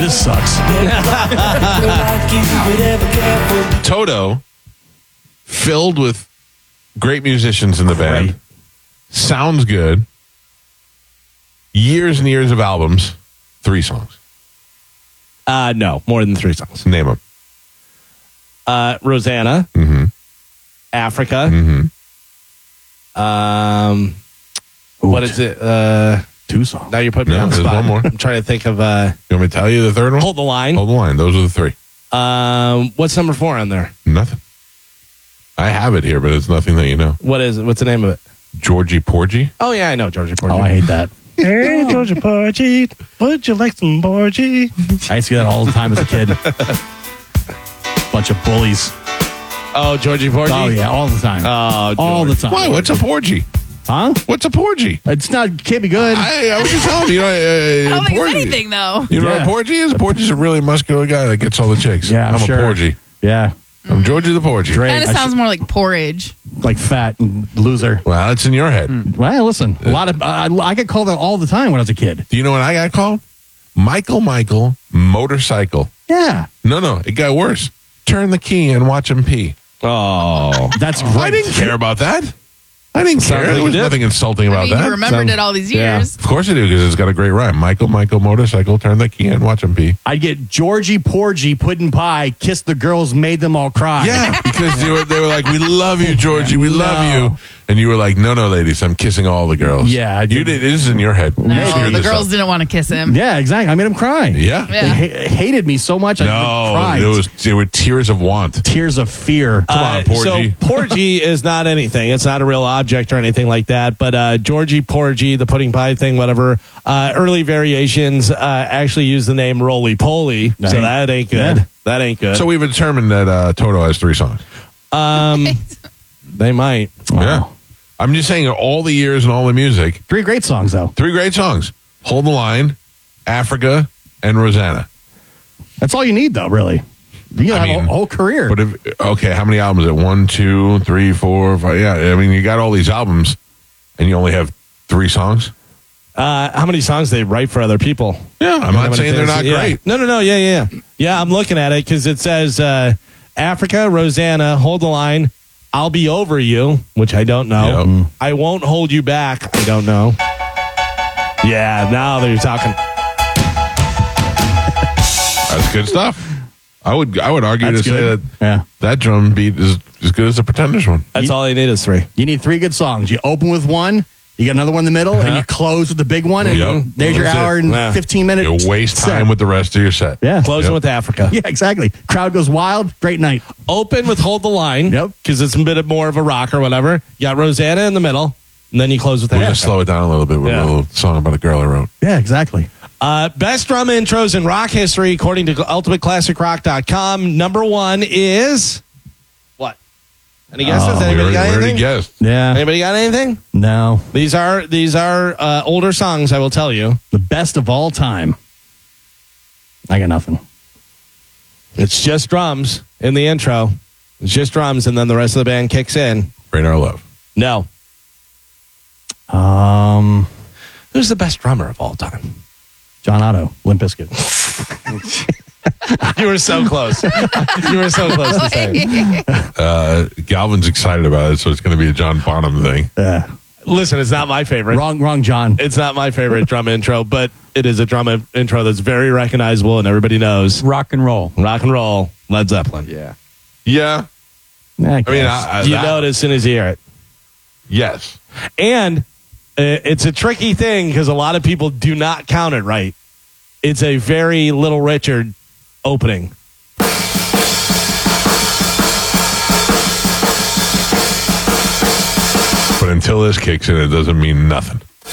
this sucks. Toto, filled with great musicians in the band. Right. Sounds good. Years and years of albums. 3 songs. No, more than 3 songs. Name them. Rosanna. Africa. What is it? 2 songs. Now you're putting me No, on the there's spot. one more. I'm trying to think of You want me to tell you the third one? Hold the Line. Hold the line. Those are the 3. What's number 4 on there? Nothing. I have it here, but it's nothing that you know. What is it? What's the name of it? Georgie Porgy. Oh, yeah, I know Georgia Porgy. Oh, I hate that. Hey, Georgia Porgy, would you like some Porgy? I used to get that all the time as a kid. Bunch of bullies. Oh, Georgie Porgy? Oh, yeah, all the time. Oh, all the time. Why? What's a porgy? Huh? What's a porgy? It's not, can't be good. I was just telling you, I don't think it's porgy. anything, though. You know what Yeah. a porgy is? A porgy's a really muscular guy that gets all the chicks. Yeah, I'm I'm sure. a porgy. Yeah. I'm Georgie the porgy. Great. Kind of sounds more like porridge. Like fat and loser. Well, it's in your head. Well, listen, a lot of I get called that all the time when I was a kid. Do you know what I got called? Michael Motorcycle. Yeah, No, it got worse. Turn the key and watch him pee. Oh. that's I right. didn't care about that. I didn't care. like There you was did. nothing insulting I about mean, you that. remembered it all these yeah. years. Of course I do, because it's got a great rhyme. Michael Motorcycle, turn the key and watch him pee. I'd get Georgie Porgy pudding pie, kiss the girls, made them all cry. Yeah, because they were like, we love you, Georgie. We love No. you. And you were like, no, ladies, I'm kissing all the girls. Yeah, I You did. did. This is in your head. You No, screwed the this girls up. didn't want to kiss him. Yeah, exactly. I made them cry. Yeah. Yeah. They hated me so much. I cried. No, there were tears of want. Tears of fear. Come on, Porgy. So Porgy is not anything. It's not a real object or anything like that. But Georgie Porgy, the pudding pie thing, whatever. Early variations actually use the name Roly Poly. So Right. that ain't good. Yeah. That ain't good. So we've determined that Toto has 3 songs. they might. Yeah. I'm just saying, all the years and all the music, 3 great songs, though. 3 great songs. Hold the Line, Africa, and Rosanna. That's all you need, though, really. You got a whole career. But okay, how many albums is it? 1, 2, 3, 4, 5. Yeah, I mean, you got all these albums, and you only have 3 songs. How many songs they write for other people? Yeah, I'm not saying they're not Yeah. great. No. Yeah. Yeah, I'm looking at it because it says Africa, Rosanna, Hold the Line, I'll Be Over You, which I don't know. Yep. I Won't Hold You Back, I don't know. Yeah, now they're talking. That's good stuff. I would argue That's to say good. that that drum beat is as good as the Pretenders one. That's all I need is 3. You need 3 good songs. You open with one, you got another one in the middle, and you close with the big one, and Yep. there's your That's it. hour and Yeah. 15 minutes. You waste set. time with the rest of your set. Yeah. Closing with Africa. Yeah, exactly. Crowd goes wild. Great night. Open with Hold the Line. Yep. Because it's a bit more of a rock or whatever. You got Rosanna in the middle, and then you close with We're going Africa. to slow it down a little bit with Yeah. a little song about a girl I wrote. Yeah, exactly. Best drum intros in rock history, according to UltimateClassicRock.com. Number 1 is what? Any guesses? We Anybody got already anything? guessed. Yeah. Anybody got anything? No. These are older songs. I will tell you. The best of all time. I got nothing. It's just drums in the intro. It's just drums, and then the rest of the band kicks in. Rain Our Love. No. Who's the best drummer of all time? John Otto, Limp Bizkit. You were so close. You were so close to saying. Galvin's excited about it, so it's going to be a John Bonham thing. Yeah. Listen, it's not my favorite. Wrong, John. It's not my favorite drum intro, but it is a drum intro that's very recognizable and everybody knows. Rock and roll. Rock and roll, Led Zeppelin. Yeah. Yeah. I I mean, guess. You know it as soon as you hear it. Yes. And it's a tricky thing because a lot of people do not count it right. It's a very Little Richard opening. But until this kicks in, it doesn't mean nothing.